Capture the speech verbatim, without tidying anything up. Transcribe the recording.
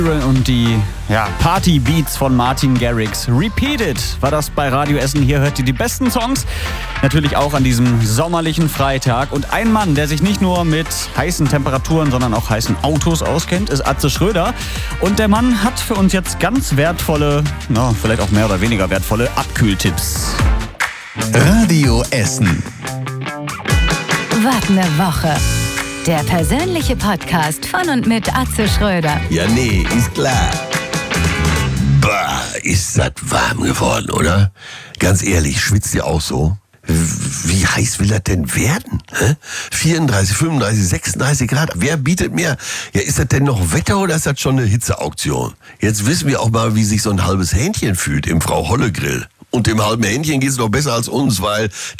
Und die ja, Party-Beats von Martin Garrix. Repeated war das bei Radio Essen. Hier hört ihr die besten Songs. Natürlich auch an diesem sommerlichen Freitag. Und ein Mann, der sich nicht nur mit heißen Temperaturen, sondern auch heißen Autos auskennt, ist Atze Schröder. Und der Mann hat für uns jetzt ganz wertvolle, na, vielleicht auch mehr oder weniger wertvolle Abkühltipps. Radio Essen. Was ne Woche. Der persönliche Podcast von und mit Atze Schröder. Ja, nee, ist klar. Bah, ist das warm geworden, oder? Ganz ehrlich, schwitzt ihr auch so? Wie heiß will das denn werden? Hä? vierunddreißig, fünfunddreißig, sechsunddreißig Grad. Wer bietet mehr? Ja, ist das denn noch Wetter oder ist das schon eine Hitzeauktion? Jetzt wissen wir auch mal, wie sich so ein halbes Hähnchen fühlt im Frau Holle Grill. Und dem halben Hähnchen geht's noch besser als uns, weil